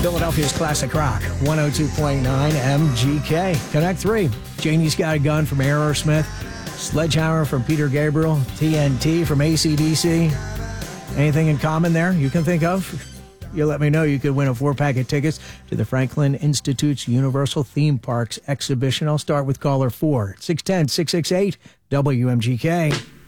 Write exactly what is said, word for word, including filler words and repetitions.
Philadelphia's Classic Rock, one oh two point nine M G K. Connect three. Janie's Got a Gun from Aerosmith. Sledgehammer from Peter Gabriel. T N T from A C D C. Anything in common there you can think of? You let me know. You could win a four-pack of tickets to the Franklin Institute's Universal Theme Parks exhibition. I'll start with caller four, six one zero, six six eight, W M G K.